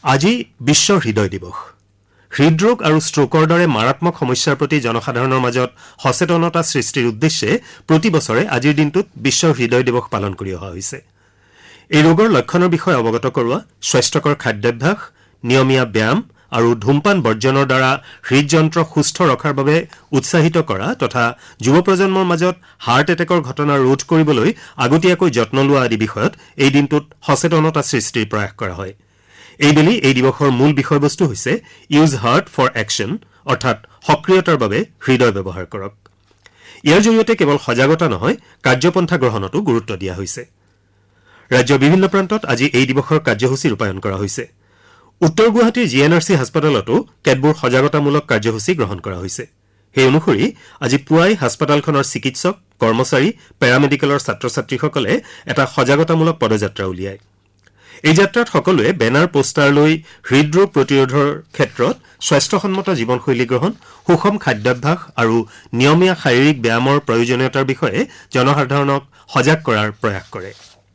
আজি বিশ্ব হৃদয় দিৱস। হৃদৰোগ আৰু ষ্ট্ৰোকৰ দৰে মাৰাত্মক সমস্যাৰ প্ৰতি জনসাধাৰণৰ মাজত সচেতনতা সৃষ্টিৰ উদ্দেশ্যে প্ৰতি বছৰে আজিৰ দিনটোত বিশ্ব হৃদয় দিৱস পালন কৰি অহা হৈছে। এই ৰোগৰ লক্ষণৰ বিষয়ে অৱগত কৰোৱা, স্বাস্থ্যকৰ খাদ্যাভ্যাস, নিয়মীয়া ব্যায়াম আৰু ধূমপান বৰ্জনৰ দ্বাৰা হৃদযন্ত্ৰ সুস্থ ৰখাৰ বাবে উৎসাহিত কৰা তথা যুৱ প্ৰজন্মৰ মাজত হাৰ্ট এটেকৰ ঘটনা ৰোধ কৰিবলৈ আগতীয়াকৈ যত্ন লোৱা আদি বিষয়ত এই দিনটোত সচেতনতা সৃষ্টিৰ প্ৰয়াস কৰা হয়। এইবেলি এই দিৱসৰ মূল বিষয়বস্তু হৈছে ইউজ হাৰ্ট ফৰ একশ্যন, অৰ্থাৎ সক্ৰিয়তাৰ বাবে হৃদয় ব্যৱহাৰ কৰক। ইয়াৰ জৰিয়তে কেৱল সজাগতা নহয়, কাৰ্যপন্থা গ্ৰহণতো গুৰুত্ব দিয়া হৈছে। ৰাজ্যৰ বিভিন্ন প্ৰান্তত আজি এই দিৱসৰ কাৰ্যসূচী ৰূপায়ণ কৰা হৈছে। উত্তৰ গুৱাহাটীৰ GNRC হাস্পতালতো কেতবোৰ সজাগতামূলক কাৰ্যসূচী গ্ৰহণ কৰা হৈছে। সেই অনুসৰি আজি পুৱাই হাস্পতালখনৰ চিকিৎসক, কৰ্মচাৰী, পেৰামেডিকেলৰ ছাত্ৰ ছাত্ৰীসকলে এটা সজাগতামূলক পদযাত্ৰা উলিয়ায়। এই যাত্ৰাত সকলোৱে বেনাৰ পোষ্টাৰ লৈ হৃদৰোগ প্ৰতিৰোধৰ ক্ষেত্ৰত স্বাস্থ্যসন্মত জীৱনশৈলী গ্ৰহণ, সুষম খাদ্যাভ্যাস আৰু নিয়মীয়া শাৰীৰিক ব্যায়ামৰ প্ৰয়োজনীয়তাৰ বিষয়ে জনসাধাৰণক সজাগ কৰাৰ প্ৰয়াস কৰে।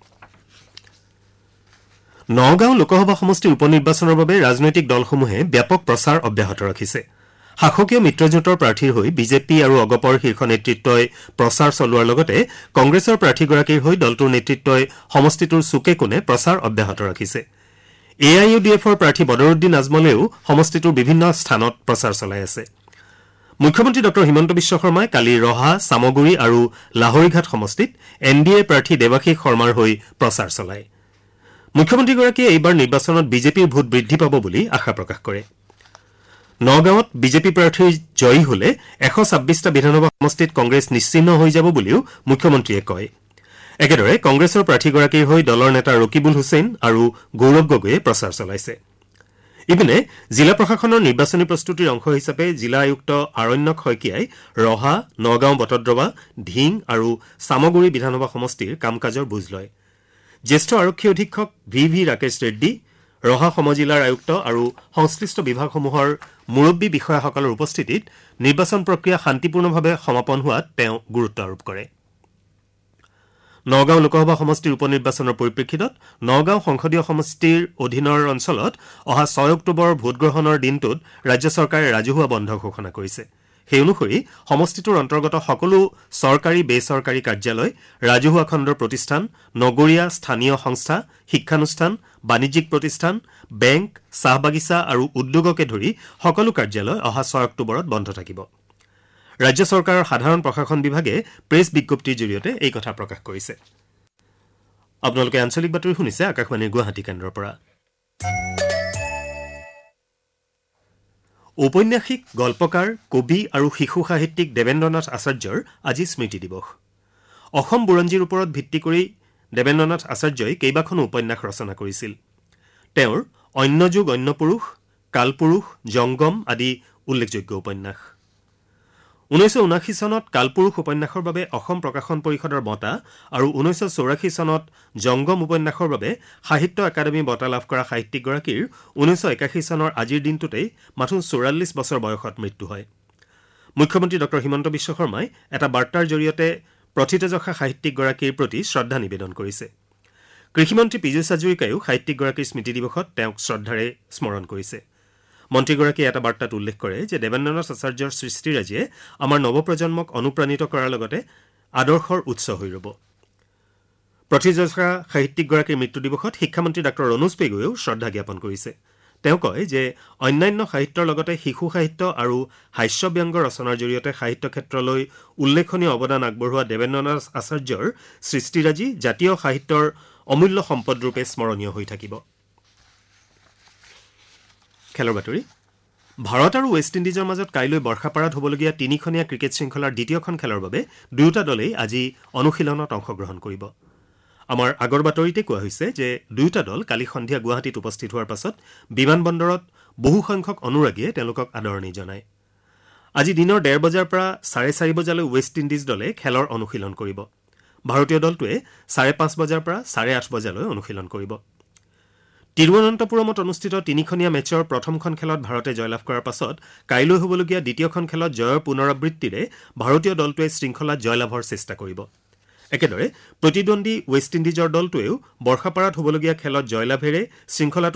নগাঁও লোকসভা সমষ্টিৰ উপ নিৰ্বাচনৰ বাবে ৰাজনৈতিক দলসমূহে ব্যাপক প্ৰচাৰ অব্যাহত ৰাখিছে। শাসকীয় মিত্ৰজোঁটৰ প্ৰাৰ্থীৰ হৈ বিজেপি আৰু অগপৰ শীৰ্ষ নেতৃত্বই প্ৰচাৰ চলোৱাৰ লগতে কংগ্ৰেছৰ প্ৰাৰ্থীগৰাকীৰ হৈ দলটোৰ নেতৃত্বই সমষ্টিটোৰ চুকে কোণে প্ৰচাৰ অব্যাহত ৰাখিছে। AIUDFৰ প্ৰাৰ্থী বদৰুদ্দিন আজমলেও সমষ্টিটোৰ বিভিন্ন স্থানত প্ৰচাৰ চলাই আছে। মুখ্যমন্ত্ৰী ডঃ হিমন্ত বিশ্ব শৰ্মাই কালি ৰহা, চামগুৰি আৰু লাহৰীঘাট সমষ্টিত NDA প্ৰাৰ্থী দেৱাশীষ শৰ্মাৰ হৈ প্ৰচাৰ চলায়। মুখ্যমন্ত্ৰীগৰাকীয়ে এইবাৰ নিৰ্বাচনত বিজেপিৰ ভোট বৃদ্ধি পাব বুলি আশা প্ৰকাশ কৰে। নগাঁৱত বিজেপি প্ৰাৰ্থী জয়ী হলে 126টা বিধানসভা সমষ্টিত কংগ্ৰেছ নিশ্চিহ্ন হৈ যাব বুলিও মুখ্যমন্ত্ৰীয়ে কয়। একেদৰে কংগ্ৰেছৰ প্ৰাৰ্থীগৰাকীৰ হৈ দলৰ নেতা ৰকিবুল হুছেইন আৰু গৌৰৱ গগৈয়ে প্ৰচাৰ চলাইছে। ইপিনে জিলা প্ৰশাসনৰ নিৰ্বাচনী প্ৰস্তুতিৰ অংশ হিচাপে জিলা আয়ুক্ত আৰণ্যক শইকীয়াই ৰহা, নগাঁও বটদ্ৰৱা, ধিং আৰু চামগুৰি বিধানসভা সমষ্টিৰ কাম কাজৰ বুজ লয়। জ্যেষ্ঠ আৰক্ষী অধীক্ষক VV ৰাকেশ ৰেড্ডী, ৰহা সমজিলাৰ আয়ুক্ত আৰু সংশ্লিষ্ট বিভাগসমূহৰ মুৰব্বী বিষয়াসকলৰ উপস্থিতিত নিৰ্বাচন প্ৰক্ৰিয়া শান্তিপূৰ্ণভাৱে সমাপন হোৱাত তেওঁ গুৰুত্ব আৰোপ কৰে। নগাঁও লোকসভা সমষ্টিৰ উপ নিৰ্বাচনৰ পৰিপ্ৰেক্ষিতত নগাঁও সংসদীয় সমষ্টিৰ অধীনৰ অঞ্চলত অহা 6 অক্টোবৰৰ ভোটগ্ৰহণৰ দিনটোত ৰাজ্য চৰকাৰে ৰাজহুৱা বন্ধ ঘোষণা কৰিছে। সেই অনুসৰি সমষ্টিটোৰ অন্তৰ্গত সকলো চৰকাৰী বেচৰকাৰী কাৰ্যালয়, ৰাজহুৱা খণ্ডৰ প্ৰতিষ্ঠান, নগৰীয়া স্থানীয় সংস্থা, শিক্ষানুষ্ঠান, বাণিজ্যিক প্ৰতিষ্ঠান, বেংক, চাহ বাগিচা আৰু উদ্যোগকে ধৰি সকলো কাৰ্যালয় অহা 6 অক্টোবৰত বন্ধ থাকিব। ৰাজ্য চৰকাৰৰ সাধাৰণ প্ৰশাসন বিভাগে প্ৰেছ বিজ্ঞপ্তিৰ জৰিয়তে এই কথা প্ৰকাশ কৰিছে। আপোনালোকে আঞ্চলিক বাতৰি শুনিছে আকাশবাণীৰ গুৱাহাটী কেন্দ্ৰৰ পৰা। ঔপন্যাসিক, গল্পকাৰ, কবি আৰু শিশু সাহিত্যিক দেৱেন্দ্ৰনাথ আচাৰ্যৰ আজি স্মৃতি দিৱস। অসম বুৰঞ্জীৰ ওপৰত ভিত্তি কৰি দেৱেন্দ্ৰনাথ আচাৰ্যই কেইবাখনো উপন্যাস ৰচনা কৰিছিল। তেওঁৰ অন্য যুগ অন্য পুৰুষ, কালপুৰুষ, জংগম আদি উল্লেখযোগ্য উপন্যাস। 1979 চনত কালপুৰুষ উপন্যাসৰ বাবে অসম প্ৰকাশন পৰিষদৰ বঁটা আৰু 1984 চনত জংগম উপন্যাসৰ বাবে সাহিত্য একাডেমী বঁটা লাভ কৰা সাহিত্যিকগৰাকীৰ 1981 চনৰ আজিৰ দিনটোতেই মাথো 44 বছৰ বয়সত মৃত্যু হয়। মুখ্যমন্ত্ৰী ডঃ হিমন্ত বিশ্ব শৰ্মাই এটা বাৰ্তাৰ জৰিয়তে প্ৰথিতযশা সাহিত্যিকগৰাকীৰ প্ৰতি শ্ৰদ্ধা নিবেদন কৰিছে। কৃষিমন্ত্ৰী পীযুষ হাজৰিকায়ো সাহিত্যিকগৰাকীৰ স্মৃতি দিৱসত তেওঁক শ্ৰদ্ধাৰে স্মৰণ কৰিছে। মন্ত্ৰীগৰাকীয়ে এটা বাৰ্তাত উল্লেখ কৰে যে দেৱেন্দ্ৰনাথ আচাৰ্যৰ সৃষ্টিৰাজিয়ে আমাৰ নৱপ্ৰজন্মক অনুপ্ৰাণিত কৰাৰ লগতে আদৰ্শৰ উৎস হৈ ৰব। প্ৰথিতযশা সাহিত্যিকগৰাকীৰ মৃত্যু দিৱসত শিক্ষামন্ত্ৰী ডাঃ ৰণোজ পেগুৱেও শ্ৰদ্ধা জ্ঞাপন কৰিছে। তেওঁ কয় যে অন্যান্য সাহিত্যৰ লগতে শিশু সাহিত্য আৰু হাস্যব্যংগ ৰচনাৰ জৰিয়তে সাহিত্য ক্ষেত্ৰলৈ উল্লেখনীয় অৱদান আগবঢ়োৱা দেৱেন্দ্ৰনাথ আচাৰ্যৰ সৃষ্টিৰাজি জাতীয় সাহিত্যৰ অমূল্য সম্পদৰূপে স্মৰণীয় হৈ থাকিব। খেলৰ বাতৰি। ভাৰত আৰু ৱেষ্ট ইণ্ডিজৰ মাজত কাইলৈ বৰ্ষাপাৰাত হ'বলগীয়া 3খনীয়া ক্ৰিকেট শৃংখলাৰ দ্বিতীয়খন খেলৰ বাবে দুয়োটা দলেই আজি অনুশীলনত অংশগ্ৰহণ কৰিব। আমাৰ আগৰ বাতৰিতে কোৱা হৈছে যে দুয়োটা দল কালি সন্ধিয়া গুৱাহাটীত উপস্থিত হোৱাৰ পাছত বিমানবন্দৰত বহুসংখ্যক অনুৰাগীয়ে তেওঁলোকক আদৰণি জনায়। আজি দিনৰ 1:30 বজাৰ পৰা 4:30 বজালৈ ৱেষ্ট ইণ্ডিজ দলে খেলৰ অনুশীলন কৰিব। ভাৰতীয় দলটোৱে 5:30 বজাৰ পৰা 8:30 বজালৈ অনুশীলন কৰিব। তিৰুৱনন্তপুৰমত অনুষ্ঠিত 3খনীয়া মেচৰ প্ৰথমখন খেলত ভাৰতে জয়লাভ কৰাৰ পাছত কাইলৈ হ'বলগীয়া দ্বিতীয়খন খেলত জয়ৰ পুনৰাবৃত্তিৰে ভাৰতীয় দলটোৱে শৃংখলাত জয়লাভৰ চেষ্টা কৰিব। একেদৰে প্ৰতিদ্বন্দ্বী ৱেষ্ট ইণ্ডিজৰ দলটোৱেও বৰ্ষাপাৰাত হ'বলগীয়া খেলত জয়লাভেৰে শৃংখলাটো